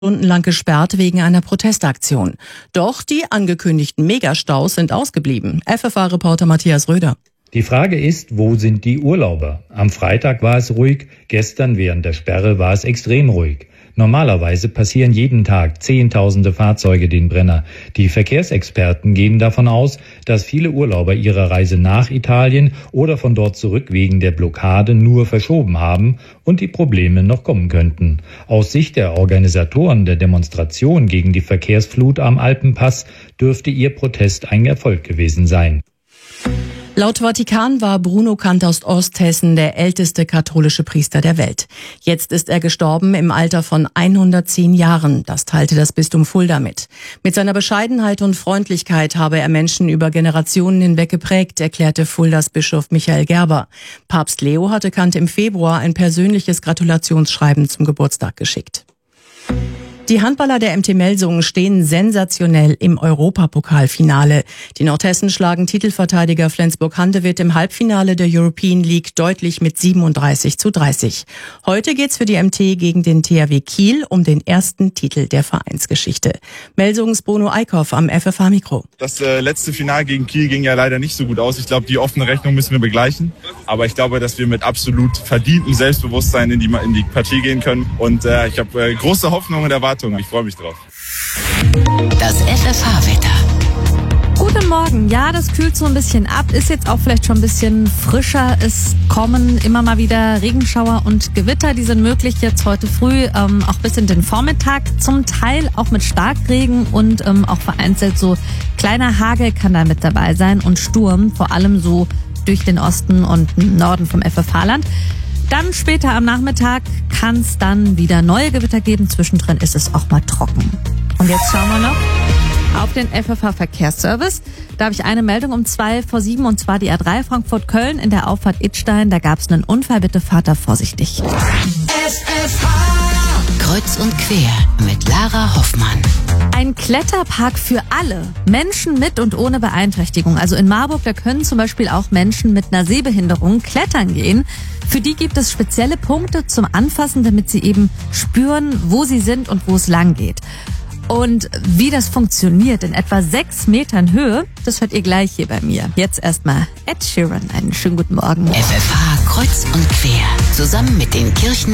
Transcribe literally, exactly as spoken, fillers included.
Stundenlang gesperrt wegen einer Protestaktion. Doch die angekündigten Megastaus sind ausgeblieben. F F A-Reporter Matthias Röder. Die Frage ist, wo sind die Urlauber? Am Freitag war es ruhig, gestern während der Sperre war es extrem ruhig. Normalerweise passieren jeden Tag Zehntausende Fahrzeuge den Brenner. Die Verkehrsexperten gehen davon aus, dass viele Urlauber ihre Reise nach Italien oder von dort zurück wegen der Blockade nur verschoben haben und die Probleme noch kommen könnten. Aus Sicht der Organisatoren der Demonstration gegen die Verkehrsflut am Alpenpass dürfte ihr Protest ein Erfolg gewesen sein. Laut Vatikan war Bruno Kant aus Osthessen der älteste katholische Priester der Welt. Jetzt ist er gestorben im Alter von hundertzehn Jahren. Das teilte das Bistum Fulda mit. Mit seiner Bescheidenheit und Freundlichkeit habe er Menschen über Generationen hinweg geprägt, erklärte Fuldas Bischof Michael Gerber. Papst Leo hatte Kant im Februar ein persönliches Gratulationsschreiben zum Geburtstag geschickt. Die Handballer der M T Melsungen stehen sensationell im Europapokalfinale. Die Nordhessen schlagen Titelverteidiger Flensburg-Handewitt im Halbfinale der European League deutlich mit siebenunddreißig zu dreißig. Heute geht's für die M T gegen den T H W Kiel um den ersten Titel der Vereinsgeschichte. Melsungens Bruno Eickhoff am F F A-Mikro. Das äh, letzte Finale gegen Kiel ging ja leider nicht so gut aus. Ich glaube, die offene Rechnung müssen wir begleichen. Aber ich glaube, dass wir mit absolut verdientem Selbstbewusstsein in die, in die Partie gehen können. Und äh, ich habe äh, große Hoffnung und Erwartungen. Ich freue mich drauf. Das F F H-Wetter. Guten Morgen. Ja, das kühlt so ein bisschen ab, ist jetzt auch vielleicht schon ein bisschen frischer. Es kommen immer mal wieder Regenschauer und Gewitter, die sind möglich jetzt heute früh, ähm, auch bis in den Vormittag. Zum Teil auch mit Starkregen und ähm, auch vereinzelt so kleiner Hagel kann da mit dabei sein und Sturm, vor allem so durch den Osten und Norden vom F F H-Land. Dann später am Nachmittag kann es dann wieder neue Gewitter geben. Zwischendrin ist es auch mal trocken. Und jetzt schauen wir noch auf den F F H-Verkehrsservice. Da habe ich eine Meldung um zwei vor sieben, und zwar die A drei Frankfurt-Köln in der Auffahrt Idstein. Da gab es einen Unfall. Bitte fahrt da vorsichtig. F F H Kreuz und quer mit Lara Hoffmann. Ein Kletterpark für alle, Menschen mit und ohne Beeinträchtigung. Also in Marburg, da können zum Beispiel auch Menschen mit einer Sehbehinderung klettern gehen. Für die gibt es spezielle Punkte zum Anfassen, damit sie eben spüren, wo sie sind und wo es lang geht. Und wie das funktioniert in etwa sechs Metern Höhe, das hört ihr gleich hier bei mir. Jetzt erstmal Ed Sheeran. Einen schönen guten Morgen. F F H Kreuz und quer. Zusammen mit den Kirchen